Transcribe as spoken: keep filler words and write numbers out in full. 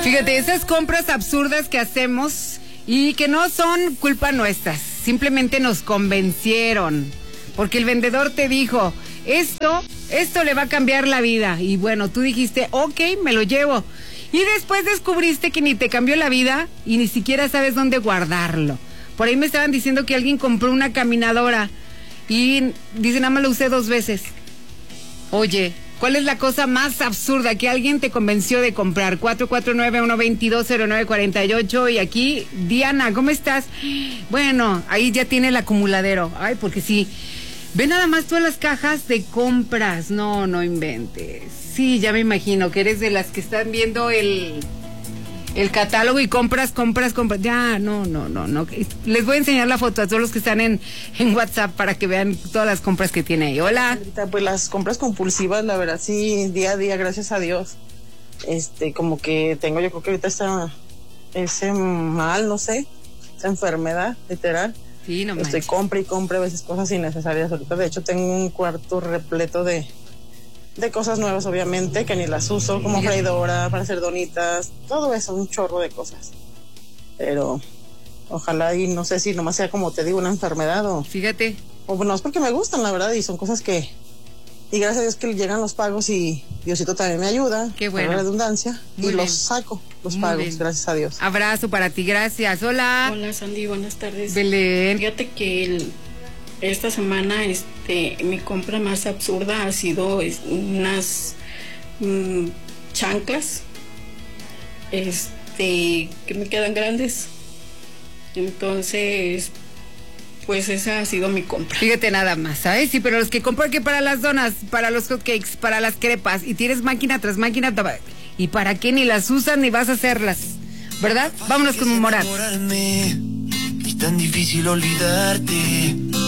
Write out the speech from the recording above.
Fíjate, esas compras absurdas que hacemos y que no son culpa nuestra, simplemente nos convencieron, porque el vendedor te dijo, esto, esto le va a cambiar la vida, y bueno, tú dijiste, ok, me lo llevo, y después descubriste que ni te cambió la vida y ni siquiera sabes dónde guardarlo. Por ahí me estaban diciendo que alguien compró una caminadora y dice, nada más lo usé dos veces. Oye, ¿cuál es la cosa más absurda que alguien te convenció de comprar? cuatro cuatro nueve, uno dos dos, cero nueve cuatro ocho. Y aquí, Diana, ¿cómo estás? Bueno, ahí ya tiene el acumuladero. Ay, porque sí. Ve nada más todas las cajas de compras. No, no inventes. Sí, ya me imagino que eres de las que están viendo el... el catálogo y compras, compras, compras. Ya, no, no, no, no. Les voy a enseñar la foto a todos los que están en, en WhatsApp para que vean todas las compras que tiene ahí. Hola. Pues las compras compulsivas, la verdad, sí, día a día, gracias a Dios. Este, como que tengo, yo creo que ahorita está ese mal, no sé, esa enfermedad, literal. Sí, no Estoy compra y compra a veces cosas innecesarias. Ahorita, de hecho, tengo un cuarto repleto de... de cosas nuevas, obviamente, que ni las uso, como freidora, para hacer donitas, todo eso, un chorro de cosas. Pero ojalá y no sé si nomás sea, como te digo, una enfermedad o... Fíjate. O no, es porque me gustan, la verdad, y son cosas que... Y gracias a Dios que llegan los pagos y Diosito también me ayuda. Qué bueno. Por la redundancia. Muy y bien. los saco, los Muy pagos, bien. gracias a Dios. Abrazo para ti, gracias. Hola. Hola, Sandy, buenas tardes. Belén. Fíjate que el... esta semana este mi compra más absurda ha sido es, unas mmm, chanclas este que me quedan grandes. Entonces, pues esa ha sido mi compra. Fíjate nada más, ¿sabes? Sí, pero los que compran que para las donas, para los hotcakes, para las crepas, y tienes máquina tras máquina, ¿y para qué ni las usas ni vas a hacerlas? ¿Verdad? Vámonos con Morat. Y tan difícil olvidarte.